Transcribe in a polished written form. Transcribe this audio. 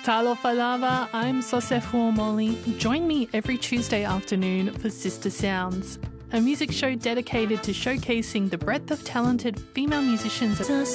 Talofa lava, I'm Sosefu Molly. Join me every Tuesday afternoon for Sister Sounds, a music show dedicated to showcasing the breadth of talented female musicians